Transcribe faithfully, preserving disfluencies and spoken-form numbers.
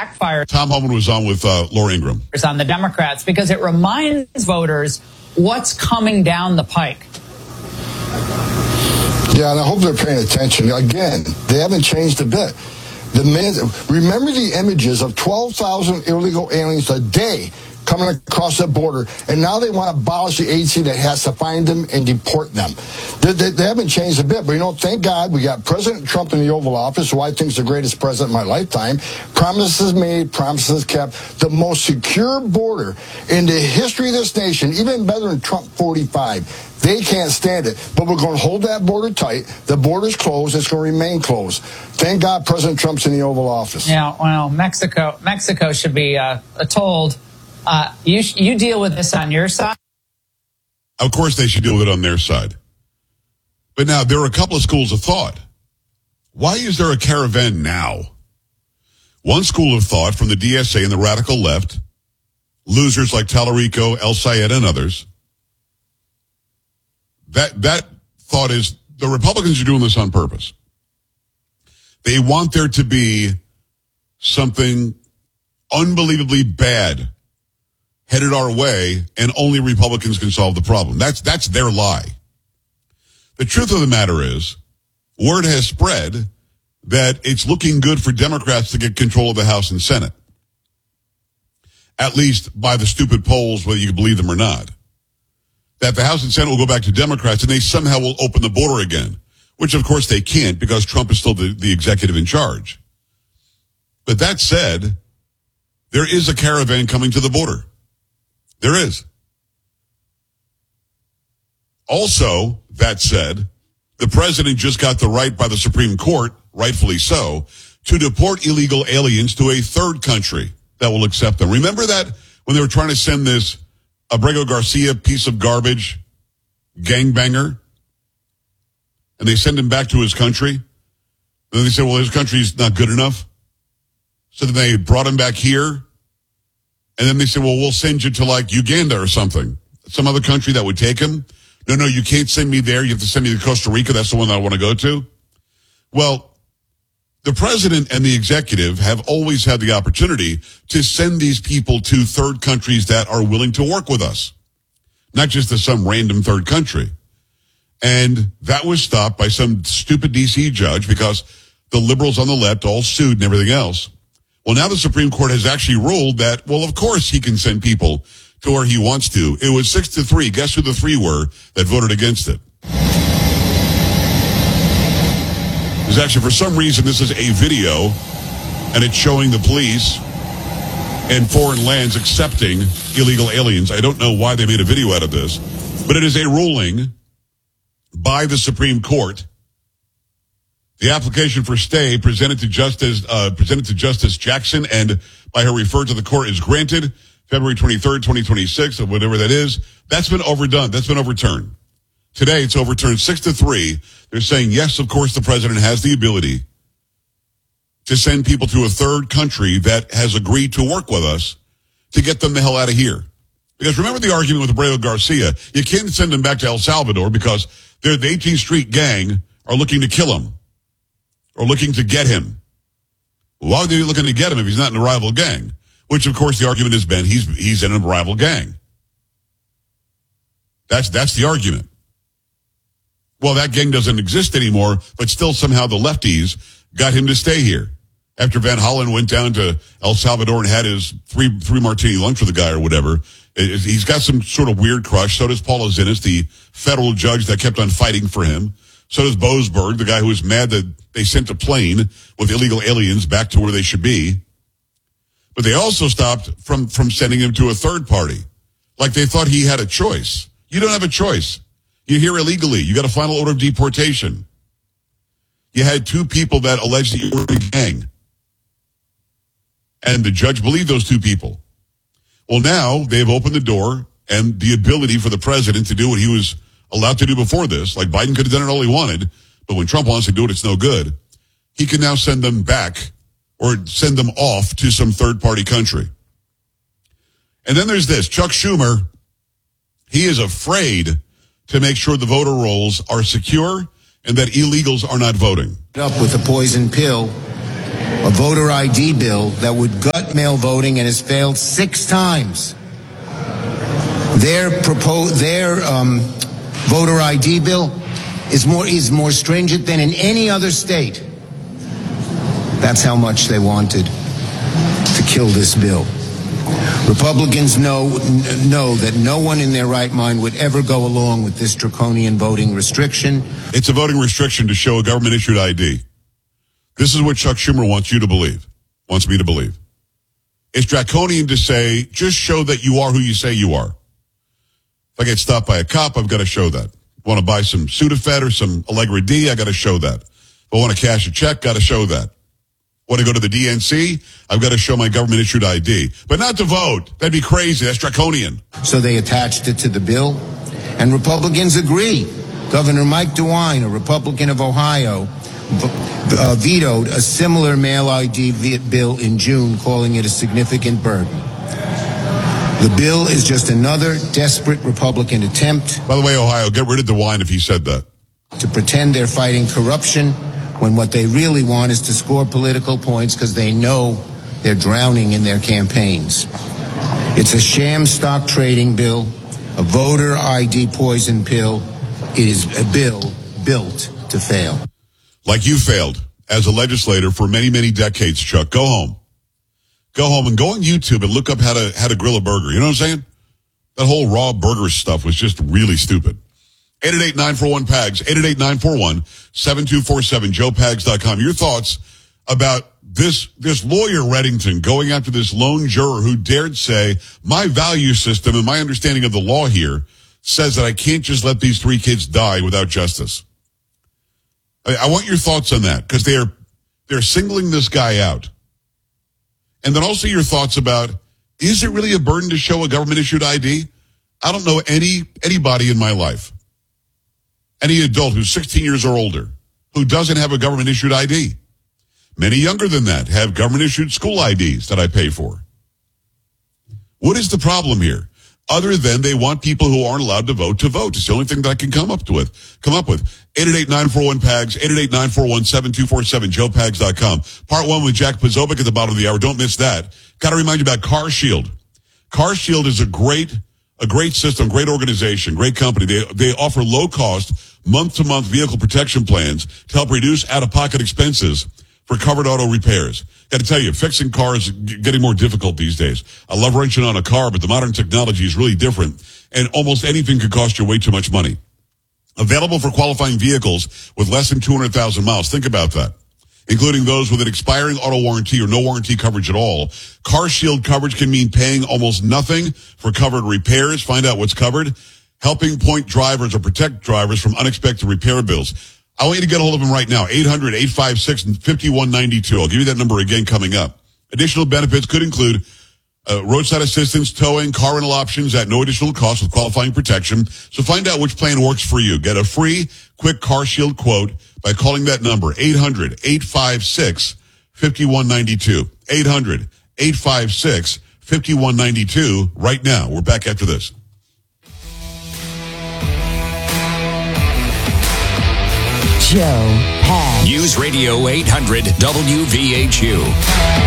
backfires. Tom Homan was on with uh, Laura Ingraham. On the Democrats, because it reminds voters what's coming down the pike. Yeah, and I hope they're paying attention. Again, they haven't changed a bit. The minute, remember the images of twelve thousand illegal aliens a day coming across the border, and now they want to abolish the agency that has to find them and deport them. They, they, they haven't changed a bit, but you know, thank God we got President Trump in the Oval Office, who I think is the greatest president of my lifetime. Promises made, promises kept. The most secure border in the history of this nation, even better than Trump forty-five. They can't stand it, but we're going to hold that border tight. The border's closed. It's going to remain closed. Thank God President Trump's in the Oval Office. Yeah, well, Mexico, Mexico should be uh, told, uh, you you deal with this on your side. Of course they should deal with it on their side. But now, there are a couple of schools of thought. Why is there a caravan now? One school of thought from the D S A and the radical left, losers like Tallarico, El Sayed, and others, that that thought is the Republicans are doing this on purpose. They want there to be something unbelievably bad headed our way, and only Republicans can solve the problem. That's that's their lie. The truth of the matter is, word has spread that it's looking good for Democrats to get control of the House and Senate. At least by the stupid polls, whether you believe them or not. That the House and Senate will go back to Democrats, and they somehow will open the border again. Which, of course, they can't, because Trump is still the, the executive in charge. But that said, there is a caravan coming to the border. There is. Also, that said, the president just got the right by the Supreme Court, rightfully so, to deport illegal aliens to a third country that will accept them. Remember that when they were trying to send this Abrego Garcia piece of garbage gangbanger, and they send him back to his country? And then they said, well, his country's not good enough. So then they brought him back here. And then they said, well, we'll send you to like Uganda or something, some other country that would take him. No, no, you can't send me there. You have to send me to Costa Rica. That's the one that I want to go to. Well, the president and the executive have always had the opportunity to send these people to third countries that are willing to work with us, not just to some random third country. And that was stopped by some stupid D C judge because the liberals on the left all sued and everything else. Well, now the Supreme Court has actually ruled that, well, of course he can send people to where he wants to. It was six to three. Guess who the three were that voted against it? There's actually, for some reason, this is a video, and it's showing the police in foreign lands accepting illegal aliens. I don't know why they made a video out of this, but it is a ruling by the Supreme Court. The application for stay presented to Justice uh, presented to Justice Jackson and by her referred to the court is granted February twenty-third, twenty twenty-six, or whatever that is. That's been overdone. That's been overturned. Today, it's overturned six to three. They're saying, yes, of course, the president has the ability to send people to a third country that has agreed to work with us to get them the hell out of here. Because remember the argument with Abrego Garcia. You can't send them back to El Salvador because they're the eighteenth Street gang are looking to kill him or looking to get him. Why would they be looking to get him if he's not in a rival gang? Which, of course, the argument has been he's he's in a rival gang. That's that's the argument. Well, that gang doesn't exist anymore, but still somehow the lefties got him to stay here. After Van Hollen went down to El Salvador and had his three three martini lunch with the guy or whatever, he's got some sort of weird crush. So does Paula Zinnes, the federal judge that kept on fighting for him. So does Boasberg, the guy who was mad that they sent a plane with illegal aliens back to where they should be. But they also stopped from, from sending him to a third party. Like they thought he had a choice. You don't have a choice. You're here illegally. You got a final order of deportation. You had two people that alleged that you were in a gang. And the judge believed those two people. Well, now they've opened the door and the ability for the president to do what he was allowed to do before this. Like Biden could have done it all he wanted, but when Trump wants to do it, it's no good. He can now send them back or send them off to some third-party country. And then there's this. Chuck Schumer, he is afraid to make sure the voter rolls are secure and that illegals are not voting. Up with a poison pill a voter I D bill that would gut mail voting and has failed six times. Their propo- their um, voter I D bill is more is more stringent than in any other state. That's how much they wanted to kill this bill. Republicans know know that no one in their right mind would ever go along with this draconian voting restriction. It's a voting restriction to show a government-issued I D. This is what Chuck Schumer wants you to believe, wants me to believe. It's draconian to say, just show that you are who you say you are. If I get stopped by a cop, I've got to show that. Want to buy some Sudafed or some Allegra D, I got to show that. If I want to cash a check, got to show that. Want to go to the D N C, I've got to show my government-issued I D. But not to vote. That'd be crazy. That's draconian. So they attached it to the bill, and Republicans agree. Governor Mike DeWine, a Republican of Ohio, uh, vetoed a similar mail I D bill in June, calling it a significant burden. The bill is just another desperate Republican attempt. By the way, Ohio, get rid of DeWine if he said that. To pretend they're fighting corruption when what they really want is to score political points because they know they're drowning in their campaigns. It's a sham stock trading bill, a voter I D poison pill. It is a bill built to fail. Like you failed as a legislator for many, many decades, Chuck. Go home. Go home and go on YouTube and look up how to how to grill a burger. You know what I'm saying? That whole raw burger stuff was just really stupid. eight eight eight, nine four one, P A G S, eight eight eight, nine four one, seven two four seven, joe pags dot com. Your thoughts about this this lawyer Reddington going after this lone juror who dared say, my value system and my understanding of the law here says that I can't just let these three kids die without justice. I, I want your thoughts on that, because they're they're singling this guy out. And then also your thoughts about, is it really a burden to show a government-issued I D? I don't know any anybody in my life, any adult who's sixteen years or older, who doesn't have a government-issued I D. Many younger than that have government-issued school I Ds that I pay for. What is the problem here? Other than they want people who aren't allowed to vote to vote. It's the only thing that I can come up with. Come up with. eight eight eight, nine four one, P A G S, eight eight eight, nine four one, seven two four seven, joe pags dot com. Part one with Jack Pozobic at the bottom of the hour. Don't miss that. Got to remind you about Car Shield. Car Shield is a great, a great system, great organization, great company. They, they offer low-cost, month-to-month vehicle protection plans to help reduce out-of-pocket expenses for covered auto repairs. Got to tell you, fixing cars is getting more difficult these days. I love wrenching on a car, but the modern technology is really different, and almost anything could cost you way too much money. Available for qualifying vehicles with less than two hundred thousand miles. Think about that. Including those with an expiring auto warranty or no warranty coverage at all. Car Shield coverage can mean paying almost nothing for covered repairs. Find out what's covered. Helping point drivers or protect drivers from unexpected repair bills. I want you to get a hold of them right now. eight hundred, eight five six, five one nine two. I'll give you that number again coming up. Additional benefits could include uh, roadside assistance, towing, car rental options at no additional cost with qualifying protection. So find out which plan works for you. Get a free, quick Car Shield quote by calling that number, eight hundred, eight five six, five one nine two. eight hundred, eight five six, five one nine two right now. We're back after this. Joe Pags. News Radio eight hundred W V H U.